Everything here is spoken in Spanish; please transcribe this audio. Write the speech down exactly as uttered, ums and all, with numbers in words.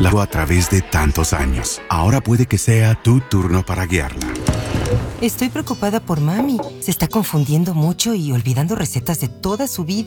la a través de tantos años. Ahora puede que sea tu turno para guiarla. Estoy preocupada por mami. Se está confundiendo mucho y olvidando recetas de toda su vida.